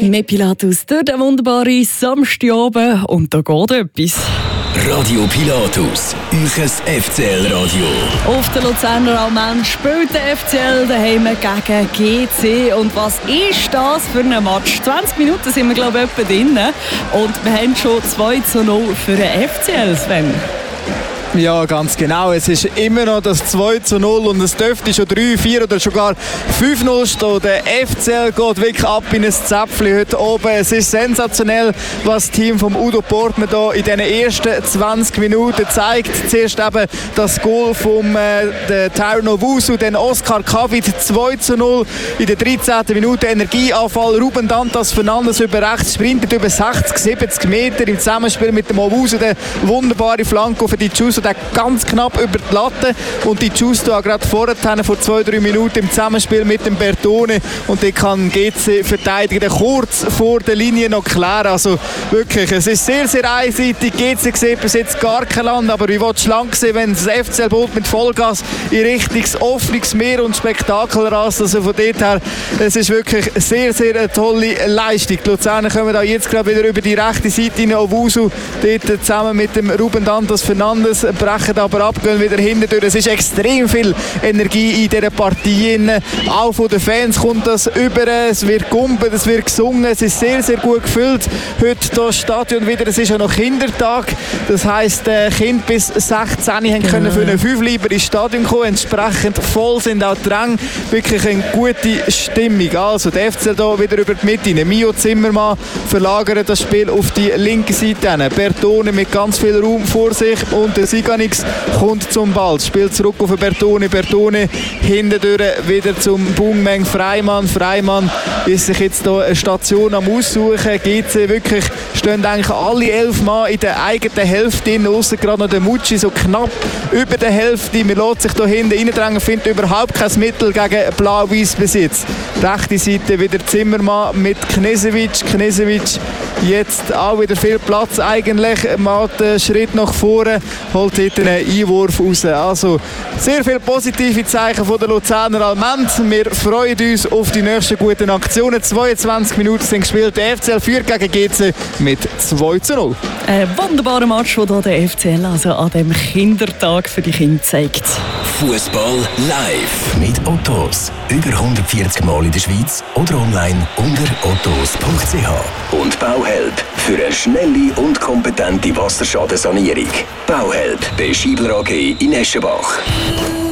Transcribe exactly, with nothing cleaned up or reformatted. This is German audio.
Mehr Pilatus durch den wunderbaren Samstagabend und da geht etwas. Radio Pilatus, euer F C L-Radio. Auf der Luzerner Allmend spielt der F C L daheim gegen G C. Und was ist das für ein Match? zwanzig Minuten sind wir, glaube ich, etwa drin. Und wir haben schon zwei zu null für den F C L, Sven. Ja, ganz genau. Es ist immer noch das zwei zu null und es dürfte schon drei, vier oder sogar fünf null stehen. Der F C L geht wirklich ab in ein Zäpfchen heute oben. Es ist sensationell, was das Team von Udo Portmann hier in den ersten zwanzig Minuten zeigt. Zuerst eben das Goal von äh, Tyron Owusu, dann Oscar Kavit zwei zu null. In der dreizehnten Minute Energieanfall. Ruben Dantas Fernandes über rechts, sprintet über sechzig, siebzig Meter im Zusammenspiel mit dem Owusu. Der wunderbare Flanke für die Juice, der ganz knapp über die Latte. Und die Justo gerade vorher, vor zwei, drei Minuten im Zusammenspiel mit dem Bertone. Und die kann G C verteidigen, kurz vor der Linie noch klären. Also wirklich, es ist sehr, sehr einseitig. G C sieht bis jetzt gar kein Land, aber ich wollte schlank sehen, wenn das F C L-Boot mit Vollgas in Richtung offenes Meer und Spektakel rast. Also von dort her, es ist wirklich sehr, sehr eine tolle Leistung. Die Luzerner kommen da jetzt gerade wieder über die rechte Seite in Owusu, dort zusammen mit dem Ruben Dantas Fernandes, brechen aber ab, gehen wieder hinten durch. Es ist extrem viel Energie in dieser Partie. Auch von den Fans kommt das über. Es wird gumpet, es wird gesungen. Es ist sehr, sehr gut gefüllt. Heute das Stadion wieder. Es ist ja noch Kindertag. Das heisst, Kinder bis sechzehn haben können für eine fünf lieber ins Stadion kommen. Entsprechend voll sind auch die Ränge. Wirklich eine gute Stimmung. Also der F C L hier wieder über die Mitte. Mio Zimmermann verlagert das Spiel auf die linke Seite. Bertone mit ganz viel Raum vor sich und der Siganix kommt zum Ball, spielt zurück auf Bertone, Bertone hintendurch wieder zum Bungmeng Freimann, Freimann ist sich jetzt hier eine Station am Aussuchen. G C wirklich stehen eigentlich alle elf Mann in der eigenen Hälfte, außer gerade noch der Mucci so knapp über der Hälfte. Man lässt sich hier hinten reindrängen, findet überhaupt kein Mittel gegen Blau-Weiß Besitz. Rechte Seite wieder Zimmermann mit Knežević, Knežević jetzt auch wieder viel Platz eigentlich, macht einen Schritt nach vorne, holt dort einen Einwurf raus. Also sehr viele positive Zeichen von der Luzerner Allmend. Wir freuen uns auf die nächsten guten Aktionen. zweiundzwanzig Minuten sind gespielt. Der F C L führt gegen G C mit zwei zu null. Ein wunderbarer Match, den der F C L also an dem Kindertag für die Kinder zeigt. Fußball live mit Ottos. Über hundertvierzig Mal in der Schweiz oder online unter ottos punkt c h. Und Bauhelp für eine schnelle und kompetente Wasserschadensanierung. Bauhelp bei Schiebler A G in Eschenbach.